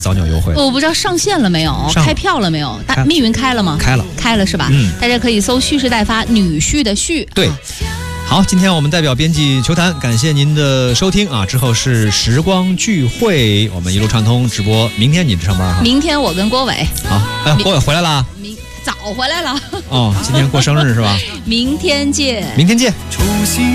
早鸟优惠。 我不知道上线了没有，开票了没有？密云开了吗？开了是吧？大家可以搜蓄势待发，女婿的婿。 对。好，今天我们代表编辑球坛感谢您的收听啊！之后是时光聚会，我们一路畅通直播。明天你上班哈？ 明天我跟郭伟。 好，郭伟回来了。 早回来了。 哦，今天过生日是吧？ 明天见。 明天见。